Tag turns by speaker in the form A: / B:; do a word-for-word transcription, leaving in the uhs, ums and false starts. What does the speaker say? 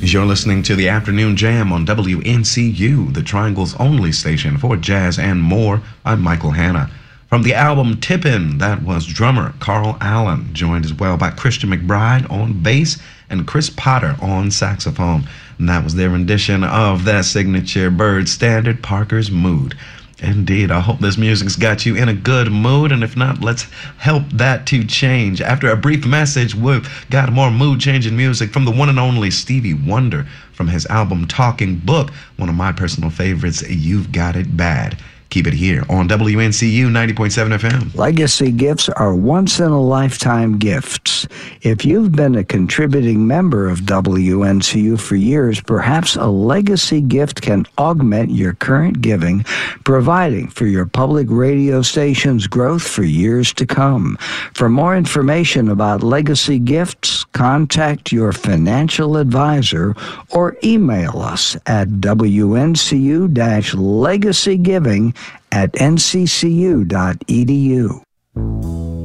A: You're listening to the Afternoon Jam on W N C U, the Triangle's only station for jazz and more. I'm Michael Hanna. From the album Tippin', that was drummer Carl Allen, joined as well by Christian McBride on bass and Chris Potter on saxophone. And that was their rendition of that signature Byrd standard, Parker's Mood. Indeed, I hope this music's got you in a good mood, and if not, let's help that to change. After a brief message, we've got more mood-changing music from the one and only Stevie Wonder from his album Talking Book, one of my personal favorites, You've Got It Bad. Keep it here on W N C U ninety point seven F M.
B: Legacy gifts are once-in-a-lifetime gifts. If you've been a contributing member of W N C U for years, perhaps a legacy gift can augment your current giving, providing for your public radio station's growth for years to come. For more information about legacy gifts, contact your financial advisor or email us at W N C U legacygiving at N C C U dot E D U.